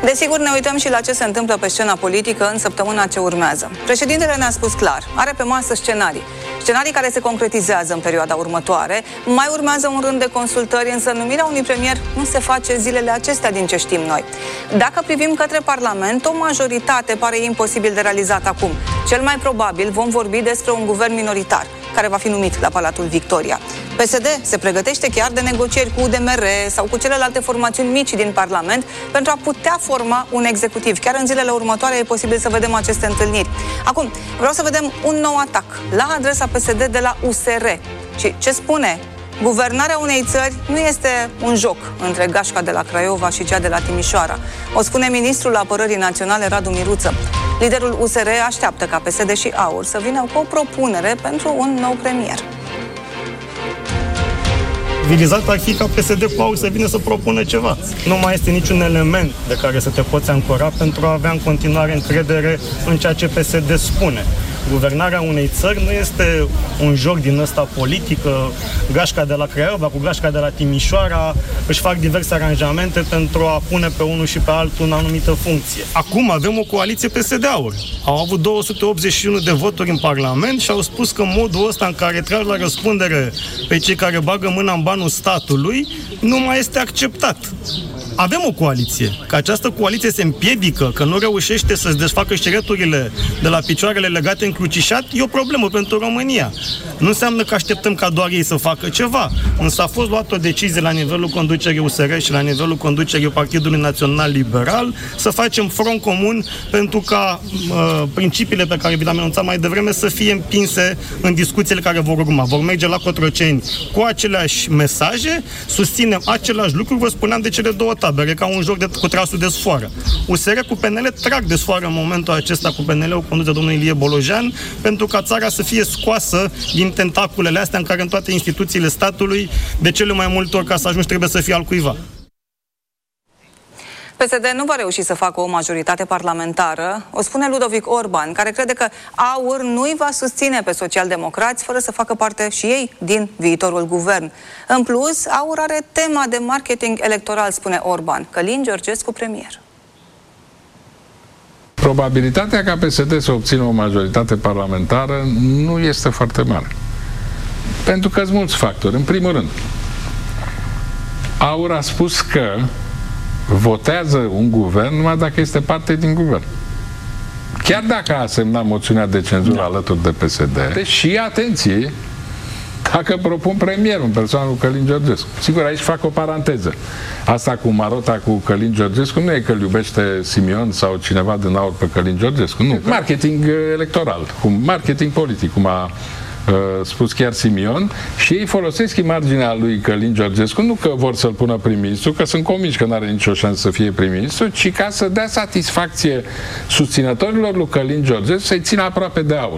Desigur, ne uităm și la ce se întâmplă pe scena politică în săptămâna ce urmează. Președintele ne-a spus clar, are pe masă scenarii care se concretizează în perioada următoare. Mai urmează un rând de consultări, însă numirea unui premier nu se face zilele acestea din ce știm noi. Dacă privim către Parlament, o majoritate pare imposibil de realizat acum. Cel mai probabil vom vorbi despre un guvern minoritar, care va fi numit la Palatul Victoria. PSD se pregătește chiar de negocieri cu UDMR sau cu celelalte formațiuni mici din Parlament pentru a putea forma un executiv. Chiar în zilele următoare e posibil să vedem aceste întâlniri. Acum, vreau să vedem un nou atac la adresa PSD de la USR. Și ce spune? Guvernarea unei țări nu este un joc între gașca de la Craiova și cea de la Timișoara. O spune ministrul Apărării Naționale Radu Miruță. Liderul USR așteaptă ca PSD și AUR să vină cu o propunere pentru un nou premier. Civilizat ar fi ca PSD cu AUR să vină să propună ceva. Nu mai este niciun element de care să te poți ancora pentru a avea în continuare încredere în ceea ce PSD spune. Guvernarea unei țări nu este un joc din ăsta politică, gașca de la Craiova cu gașca de la Timișoara își fac diverse aranjamente pentru a pune pe unul și pe altul în anumită funcție. Acum avem o coaliție PSD-AUR. Au avut 281 de voturi în Parlament și au spus că modul ăsta în care trag la răspundere pe cei care bagă mâna în banul statului nu mai este acceptat. Avem o coaliție. Că această coaliție se împiedică, că nu reușește să-și desfacă șireturile de la picioarele legate încrucișat, e o problemă pentru România. Nu înseamnă că așteptăm ca doar ei să facă ceva. Însă a fost luată o decizie la nivelul conducerii USR și la nivelul conducerii Partidului Național Liberal să facem front comun pentru ca principiile pe care vi le-am anunțat mai devreme să fie împinse în discuțiile care vor urma. Vor merge la Cotroceni cu aceleași mesaje, susținem același lucru, vă spuneam de cele două tabere, ca un joc cu trasul de sfoară. USR cu PNL trag de sfoară în momentul acesta cu PNL-ul condus de domnul Ilie Bolojan, pentru ca țara să fie scoasă din tentaculele astea în care în toate instituțiile statului, de cele mai multe ori ca să ajungi trebuie să fie al cuiva. PSD nu va reuși să facă o majoritate parlamentară, o spune Ludovic Orban, care crede că AUR nu-i va susține pe socialdemocrați fără să facă parte și ei din viitorul guvern. În plus, AUR are tema de marketing electoral, spune Orban, Călin Georgescu premier. Probabilitatea ca PSD să obțină o majoritate parlamentară nu este foarte mare. Pentru că sunt mulți factori. În primul rând, AUR a spus că votează un guvern numai dacă este parte din guvern. Chiar dacă a semnat moțiunea de cenzură alături de PSD, și atenție, dacă propun premierul în persoana lui Călin Georgescu. Sigur, aici fac o paranteză. Asta cu marota cu Călin Georgescu nu e că îl iubește Simion sau cineva din AUR pe Călin Georgescu. Nu. Marketing electoral, marketing politic, cum a spus chiar Simion, și ei folosesc imaginea lui Călin Georgescu nu că vor să-l pună prim-ministru, că sunt convinși că nu are nicio șansă să fie prim-ministru, ci ca să dea satisfacție susținătorilor lui Călin Georgescu să-i țină aproape de AUR.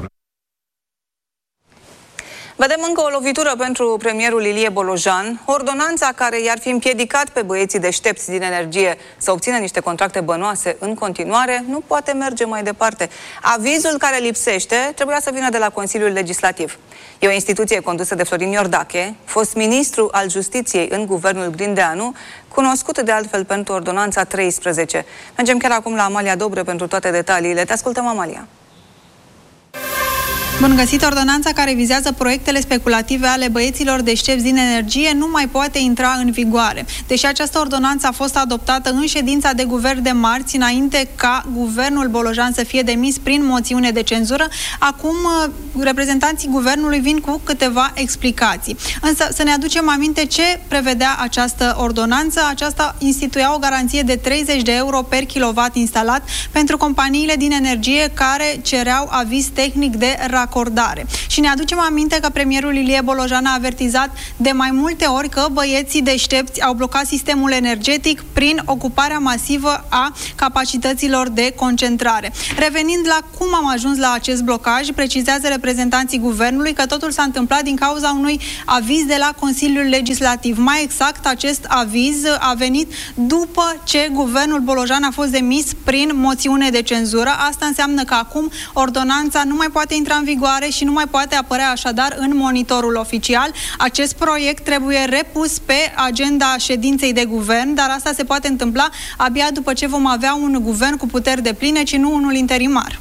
Vedem încă o lovitură pentru premierul Ilie Bolojan, ordonanța care i-ar fi împiedicat pe băieții deștepți din energie să obțină niște contracte bănoase în continuare, nu poate merge mai departe. Avizul care lipsește trebuia să vină de la Consiliul Legislativ. E o instituție condusă de Florin Iordache, fost ministru al Justiției în guvernul Grindeanu, cunoscut de altfel pentru ordonanța 13. Mergem chiar acum la Amalia Dobre pentru toate detaliile. Te ascultăm, Amalia. Bun găsit! Ordonanța care vizează proiectele speculative ale băieților deștepți din energie nu mai poate intra în vigoare. Deși această ordonanță a fost adoptată în ședința de guvern de marți, înainte ca guvernul Bolojan să fie demis prin moțiune de cenzură, acum reprezentanții guvernului vin cu câteva explicații. Însă să ne aducem aminte ce prevedea această ordonanță. Aceasta instituia o garanție de 30 de euro per kilowatt instalat pentru companiile din energie care cereau aviz tehnic de acordare. Și ne aducem aminte că premierul Ilie Bolojan a avertizat de mai multe ori că băieții deștepți au blocat sistemul energetic prin ocuparea masivă a capacităților de concentrare. Revenind la cum am ajuns la acest blocaj, precizează reprezentanții reprezentanții guvernului că totul s-a întâmplat din cauza unui aviz de la Consiliul Legislativ. Mai exact, acest aviz a venit după ce guvernul Bolojan a fost demis prin moțiune de cenzură. Asta înseamnă că acum ordonanța nu mai poate intra în vigoare și nu mai poate apărea așadar în monitorul oficial. Acest proiect trebuie repus pe agenda ședinței de guvern, dar asta se poate întâmpla abia după ce vom avea un guvern cu puteri depline, ci nu unul interimar.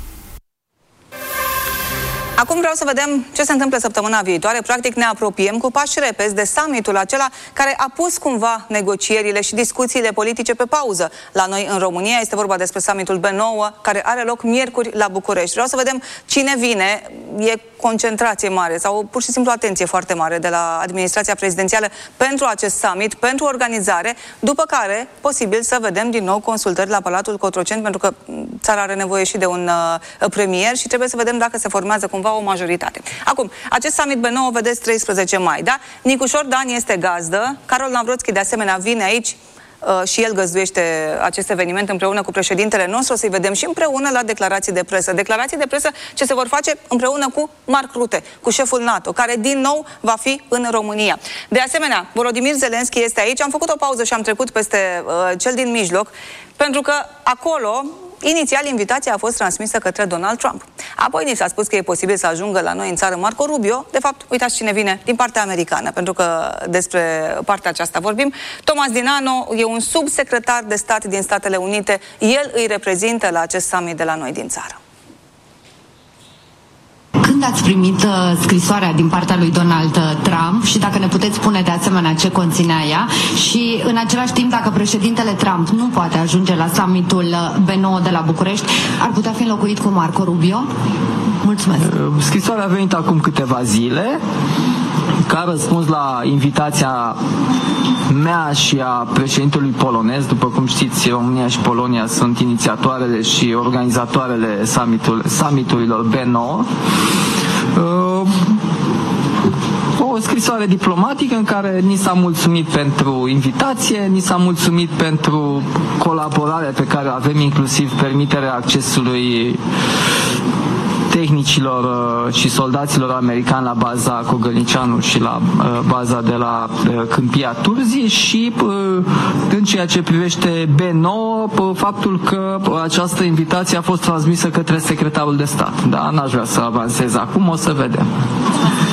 Acum vreau să vedem ce se întâmplă săptămâna viitoare. Practic ne apropiem cu pași repezi de summitul acela care a pus cumva negocierile și discuțiile politice pe pauză. La noi în România este vorba despre summitul B9 care are loc miercuri la București. Vreau să vedem cine vine. E concentrație mare sau pur și simplu atenție foarte mare de la administrația prezidențială pentru acest summit, pentru organizare, după care posibil să vedem din nou consultări la Palatul Cotroceni, pentru că țara are nevoie și de un premier și trebuie să vedem dacă se formează cumva o majoritate. Acum, acest summit B9, vedeți, 13 mai, da? Nicușor Dan este gazdă, Carol Navrotski de asemenea vine aici și el găzduiește acest eveniment împreună cu președintele nostru. O să-i vedem și împreună la declarații de presă. Declarații de presă ce se vor face împreună cu Mark Rutte, cu șeful NATO, care din nou va fi în România. De asemenea, Volodymyr Zelensky este aici. Am făcut o pauză și am trecut peste cel din mijloc, pentru că acolo inițial, invitația a fost transmisă către Donald Trump. Apoi ni s-a spus că e posibil să ajungă la noi în țară Marco Rubio. De fapt, uitați cine vine din partea americană, pentru că despre partea aceasta vorbim. Thomas Dinano e un subsecretar de stat din Statele Unite. El îi reprezintă la acest summit de la noi din țară. Când ați primit scrisoarea din partea lui Donald Trump și dacă ne puteți spune de asemenea ce conținea ea și în același timp dacă președintele Trump nu poate ajunge la summitul B9 de la București, ar putea fi înlocuit cu Marco Rubio? Mulțumesc! Scrisoarea a venit acum câteva zile ca răspuns la invitația mea și a președintelui polonez. După cum știți, România și Polonia sunt inițiatoarele și organizatoarele summiturilor B9. O scrisoare diplomatică în care ni s-a mulțumit pentru invitație, ni s-a mulțumit pentru colaborarea pe care o avem, inclusiv permiterea accesului tehnicilor și soldaților americani la baza Cogălnicianu și la baza de la Câmpia Turzii și în ceea ce privește B9, faptul că această invitație a fost transmisă către secretarul de stat. Da, n-aș vrea să avansez acum, o să vedem.